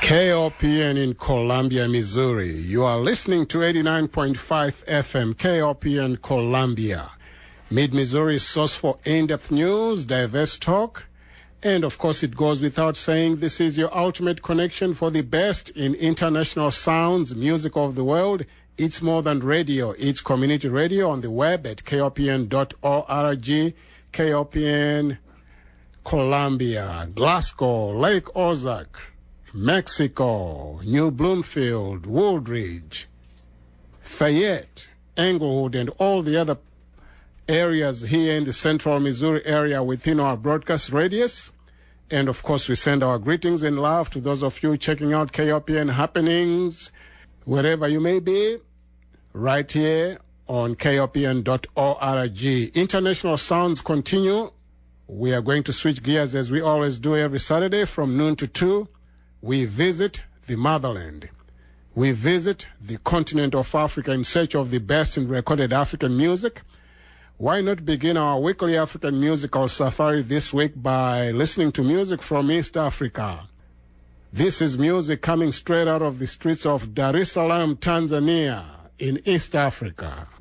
KOPN in Columbia, Missouri. You are listening to 89.5 FM KOPN Columbia. Mid-Missouri's source for in-depth news, diverse talk, and of course it goes without saying this is your ultimate connection for the best in international sounds, music of the world. It's more than radio. It's community radio on the web at kopn.org, KOPN Columbia, Glasgow, Lake Ozark, Mexico, New Bloomfield, Woodridge, Fayette, Englewood, and all the other areas here in the central Missouri area within our broadcast radius. And of course, we send our greetings and love to those of you checking out KOPN happenings, wherever you may be, right here on kopn.org. International sounds continue. We are going to switch gears as we always do every Saturday from noon to 2. We visit the motherland. We visit the continent of Africa in search of the best in recorded African music. Why not begin our weekly African musical safari this week by listening to music from East Africa? This is music coming straight out of the streets of Dar es Salaam, Tanzania, in East Africa.